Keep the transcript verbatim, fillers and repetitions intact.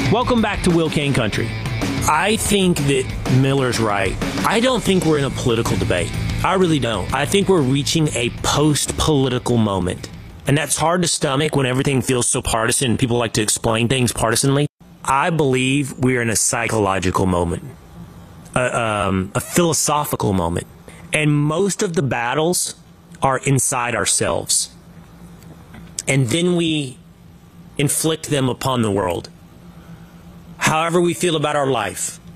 Welcome back to Will Cain Country. I think that Miller's right. I don't think we're in a political debate. I really don't. I think we're reaching a post-political moment. And that's hard to stomach when everything feels so partisan and people like to explain things partisanly. I believe we're in a psychological moment, a, um, a philosophical moment. And most of the battles are inside ourselves. And then we inflict them upon the world. However we feel about our life,